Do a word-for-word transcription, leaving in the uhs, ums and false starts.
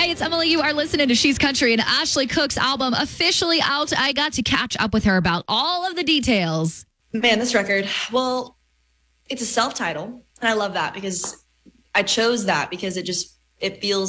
Hey, it's Emily. You are listening to She's Country, and Ashley Cook's album officially out. I got to catch up with her about all of the details. Man, this record, well, it's a self-title, and I love that because I chose that because it just, it feels